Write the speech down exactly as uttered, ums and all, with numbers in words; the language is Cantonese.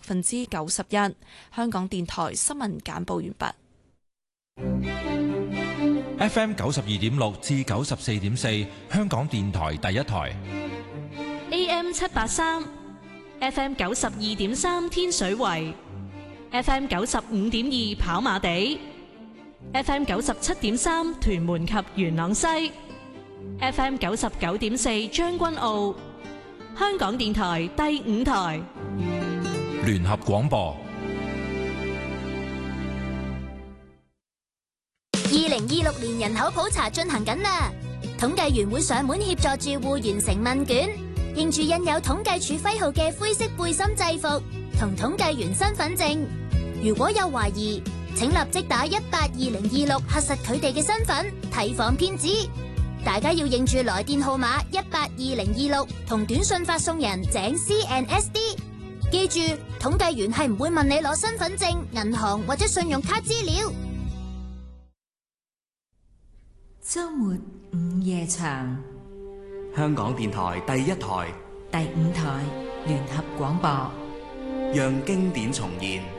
分之九十一。香港電台新聞簡報完畢。 F M 九十二點六至九十四點四，香港電台第一台。 A M 七八三，F M 九十二點三天水圍，F M 九十五點二跑馬地，F M 九十七點三屯門及元朗西，F M 九十九點四將軍澳。香港電台第五台聯合廣播。 二零二六年人口普查進行緊啦，統計員會上門協助住戶完成問卷，認住印有統計處徽號嘅灰色背心制服同統計員身份證。如果有懷疑，請立即打一八二零二六核實佢哋嘅身份，提防騙子。大家要認住來電號碼一八二零二六同短信發送人井 C N S D。記住，統計員係唔會問你攞身份證、銀行或者信用卡資料。 周末午夜場， 香港電台第一台、 第五台聯合廣播， 讓經典重現。